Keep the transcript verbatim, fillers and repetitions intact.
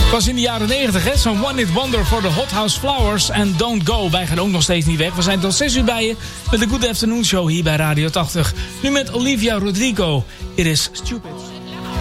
Het was in de jaren negentig, hè? Zo'n One Hit Wonder voor de Hot House Flowers en Don't Go. Wij gaan ook nog steeds niet weg. We zijn tot zes uur bij je met de Good Afternoon Show hier bij Radio tachtig. Nu met Olivia Rodrigo. It is Stupid.